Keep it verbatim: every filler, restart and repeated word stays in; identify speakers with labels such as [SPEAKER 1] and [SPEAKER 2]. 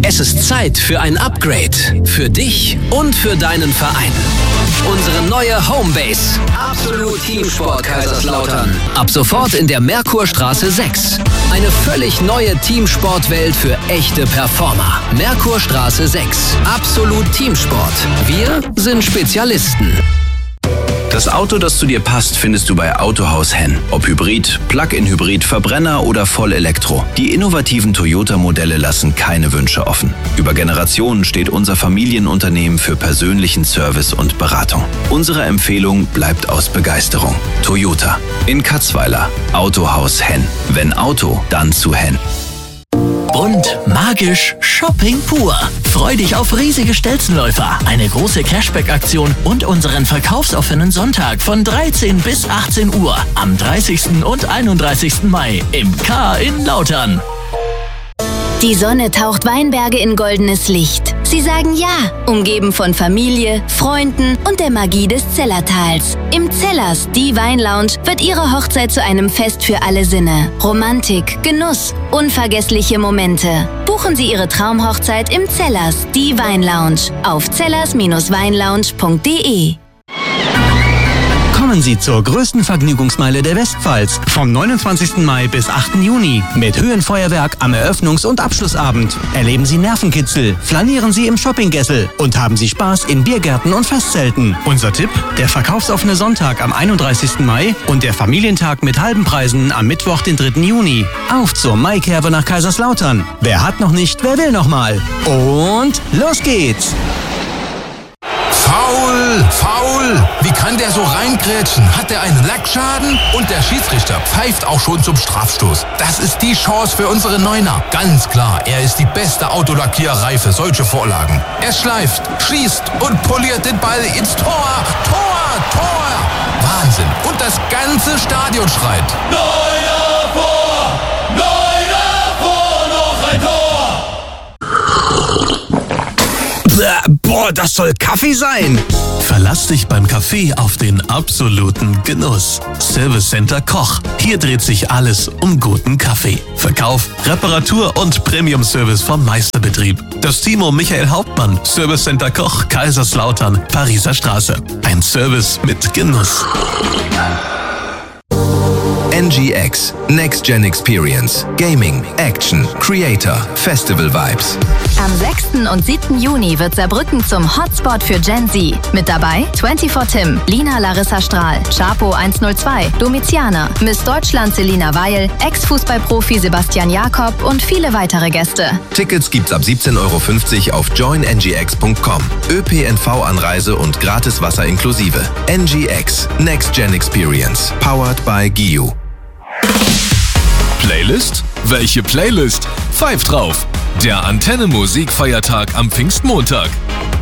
[SPEAKER 1] Es ist Zeit für ein Upgrade. Für dich und für deinen Verein. Unsere neue Homebase. Absolut Teamsport Kaiserslautern. Ab sofort in der Merkurstraße sechs. Eine völlig neue Teamsportwelt für echte Performer. Merkurstraße sechs. Absolut Teamsport. Wir sind Spezialisten.
[SPEAKER 2] Das Auto, das zu dir passt, findest du bei Autohaus Henn. Ob Hybrid, Plug-in-Hybrid, Verbrenner oder Vollelektro. Die innovativen Toyota-Modelle lassen keine Wünsche offen. Über Generationen steht unser Familienunternehmen für persönlichen Service und Beratung. Unsere Empfehlung bleibt aus Begeisterung. Toyota. In Katzweiler. Autohaus Henn. Wenn Auto, dann zu Henn.
[SPEAKER 3] Bunt, magisch, Shopping pur. Freu dich auf riesige Stelzenläufer, eine große Cashback-Aktion und unseren verkaufsoffenen Sonntag von dreizehn bis achtzehn Uhr am dreißigsten und einunddreißigsten Mai im K in Lautern.
[SPEAKER 4] Die Sonne taucht Weinberge in goldenes Licht. Sie sagen ja, umgeben von Familie, Freunden und der Magie des Zellertals. Im Zellers, die Weinlounge, wird Ihre Hochzeit zu einem Fest für alle Sinne. Romantik, Genuss, unvergessliche Momente. Buchen Sie Ihre Traumhochzeit im Zellers, die Weinlounge auf zellers Bindestrich weinlounge punkt de.
[SPEAKER 5] Kommen Sie zur größten Vergnügungsmeile der Westpfalz vom neunundzwanzigsten Mai bis achten Juni mit Höhenfeuerwerk am Eröffnungs- und Abschlussabend. Erleben Sie Nervenkitzel, flanieren Sie im Shoppinggessel und haben Sie Spaß in Biergärten und Festzelten. Unser Tipp: der verkaufsoffene Sonntag am einunddreißigsten Mai und der Familientag mit halben Preisen am Mittwoch, den dritten Juni. Auf zur Maikerbe nach Kaiserslautern. Wer hat noch nicht, wer will noch mal? Und los geht's!
[SPEAKER 6] Foul! Foul! Wie kann der so reingrätschen? Hat der einen Lackschaden? Und der Schiedsrichter pfeift auch schon zum Strafstoß. Das ist die Chance für unsere Neuner. Ganz klar, er ist die beste Autolackiererei für solche Vorlagen. Er schleift, schießt und poliert den Ball ins Tor. Tor! Tor! Wahnsinn! Und das ganze Stadion schreit.
[SPEAKER 7] Neuner vor! Neuner vor! Noch ein Tor!
[SPEAKER 5] Boah, das soll Kaffee sein!
[SPEAKER 8] Verlass dich beim Kaffee auf den absoluten Genuss. Service Center Koch. Hier dreht sich alles um guten Kaffee. Verkauf, Reparatur und Premium-Service vom Meisterbetrieb. Das Team um Michael Hauptmann. Service Center Koch, Kaiserslautern, Pariser Straße. Ein Service mit Genuss.
[SPEAKER 2] N G X. Next Gen Experience. Gaming, Action, Creator, Festival Vibes.
[SPEAKER 4] Am sechsten und siebten Juni wird Saarbrücken zum Hotspot für Gen Z. Mit dabei vierundzwanzig Tim, Lina Larissa Strahl, Chapo hundertzwei, Domiziana, Miss Deutschland Selina Weil, Ex-Fußballprofi Sebastian Jakob und viele weitere Gäste.
[SPEAKER 2] Tickets gibt's ab siebzehn Euro fünfzig auf join n g x punkt com. ÖPNV-Anreise und gratis Wasser inklusive. N G X. Next Gen Experience. Powered by G I U.
[SPEAKER 9] Playlist? Welche Playlist? Pfeift drauf! Der Antenne Musikfeiertag am Pfingstmontag.